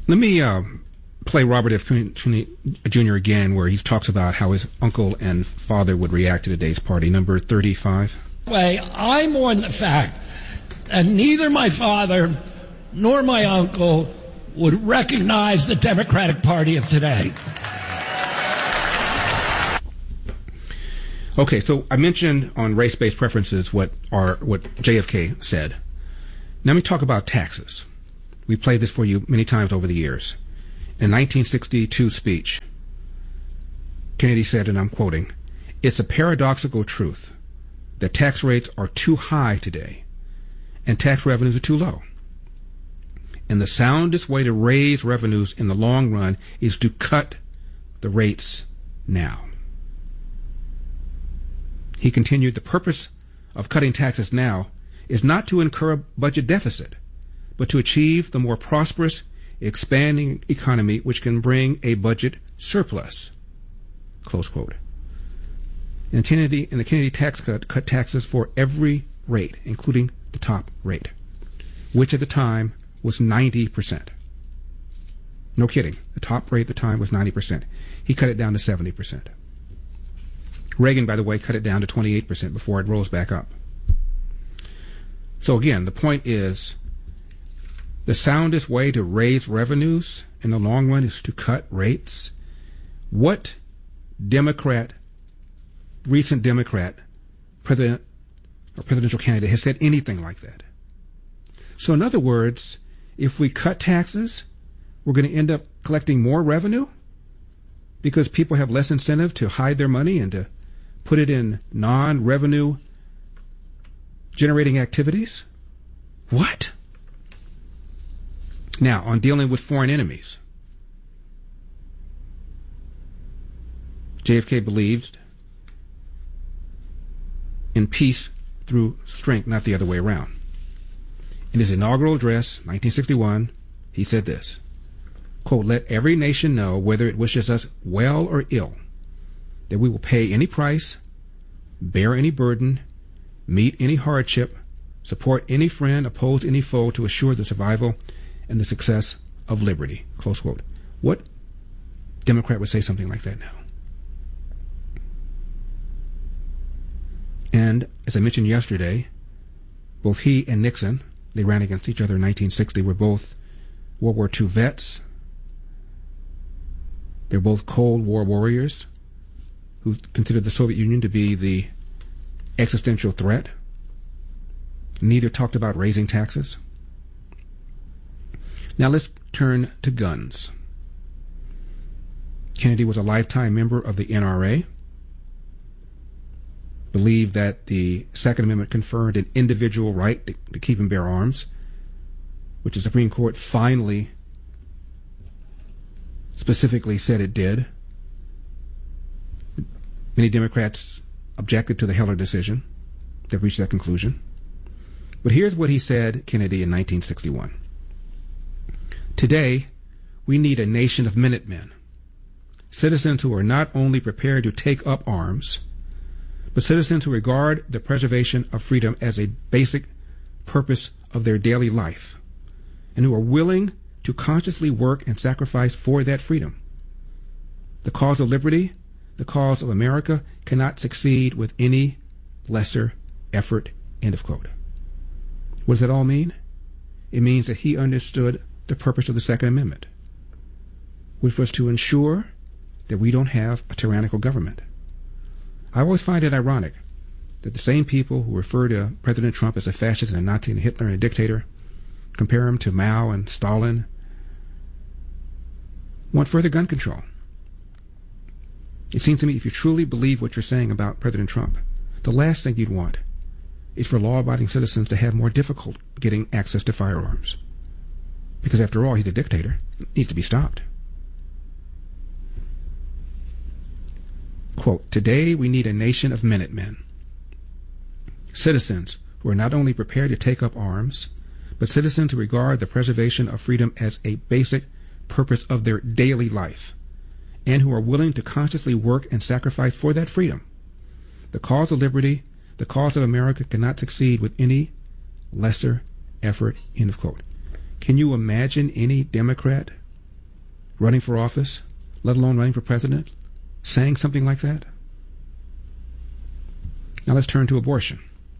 Let me play Robert F. Kennedy Jr. again, where he talks about how his uncle and father would react to today's party. Number 35. I mourn the fact that neither my father nor my uncle would recognize the Democratic Party of today. Okay, so I mentioned on race-based preferences what JFK said. Now let me talk about taxes. We played this for you many times over the years. In 1962 speech, Kennedy said, and I'm quoting, "It's a paradoxical truth that tax rates are too high today and tax revenues are too low. And the soundest way to raise revenues in the long run is to cut the rates now." He continued, "The purpose of cutting taxes now is not to incur a budget deficit, but to achieve the more prosperous, expanding economy which can bring a budget surplus." Close quote. And the Kennedy tax cut taxes for every rate, including the top rate, which at the time was 90%. No kidding. The top rate at the time was 90%. He cut it down to 70%. Reagan, by the way, cut it down to 28% before it rose back up. So again, the point is, the soundest way to raise revenues in the long run is to cut rates. What recent Democrat president or presidential candidate has said anything like that? So in other words, if we cut taxes, we're going to end up collecting more revenue because people have less incentive to hide their money and to put it in non-revenue generating activities? What? Now, on dealing with foreign enemies, JFK believed in peace through strength, not the other way around. In his inaugural address, 1961, he said this, quote, "Let every nation know, whether it wishes us well or ill, that we will pay any price, bear any burden, meet any hardship, support any friend, oppose any foe to assure the survival and the success of liberty." Close quote. What Democrat would say something like that now? And as I mentioned yesterday, both he and Nixon, they ran against each other in 1960, were both World War II vets. They're both Cold War warriors who considered the Soviet Union to be the existential threat. Neither talked about raising taxes. Now let's turn to guns. Kennedy was a lifetime member of the NRA, believed that the Second Amendment conferred an individual right to keep and bear arms, which the Supreme Court finally specifically said it did. Many Democrats objected to the Heller decision that reached that conclusion. But here's what he said, Kennedy, in 1961. "Today, we need a nation of Minutemen, citizens who are not only prepared to take up arms, but citizens who regard the preservation of freedom as a basic purpose of their daily life, and who are willing to consciously work and sacrifice for that freedom. The cause of liberty, the cause of America, cannot succeed with any lesser effort." End of quote. What does that all mean? It means that he understood the purpose of the Second Amendment, which was to ensure that we don't have a tyrannical government. I always find it ironic that the same people who refer to President Trump as a fascist and a Nazi and a Hitler and a dictator, compare him to Mao and Stalin, want further gun control. It seems to me if you truly believe what you're saying about President Trump, the last thing you'd want is for law-abiding citizens to have more difficult getting access to firearms. Because after all, he's a dictator. It needs to be stopped. Quote, "Today we need a nation of Minutemen, citizens who are not only prepared to take up arms, but citizens who regard the preservation of freedom as a basic purpose of their daily life, and who are willing to consciously work and sacrifice for that freedom. The cause of liberty, the cause of America, cannot succeed with any lesser effort." End of quote. Can you imagine any Democrat running for office, let alone running for president, saying something like that? Now let's turn to abortion.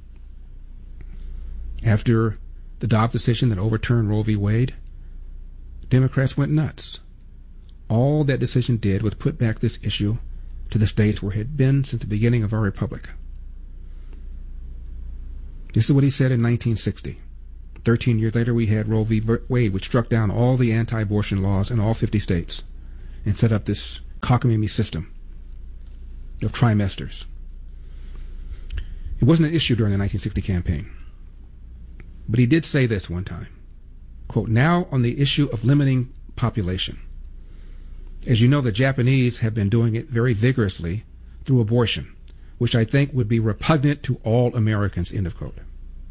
After the Dobbs decision that overturned Roe v. Wade, Democrats went nuts. All that decision did was put back this issue to the states where it had been since the beginning of our republic. This is what he said in 1960. 13 years later, we had Roe v. Wade, which struck down all the anti-abortion laws in all 50 states and set up this cockamamie system of trimesters. It wasn't an issue during the 1960 campaign. But he did say this one time, quote, "Now on the issue of limiting population. As you know, the Japanese have been doing it very vigorously through abortion, which I think would be repugnant to all Americans," end of quote.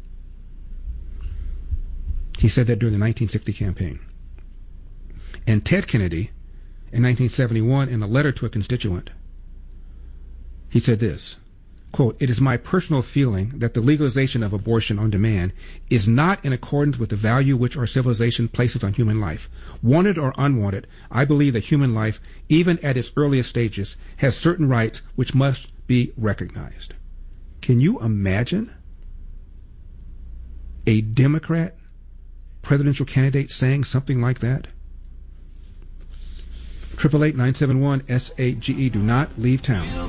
He said that during the 1960 campaign. And Ted Kennedy, in 1971, in a letter to a constituent, he said this, quote, "It is my personal feeling that the legalization of abortion on demand is not in accordance with the value which our civilization places on human life. Wanted or unwanted, I believe that human life, even at its earliest stages, has certain rights which must be recognized." Can you imagine a Democrat presidential candidate saying something like that? 888-971-SAGE. Do not leave town.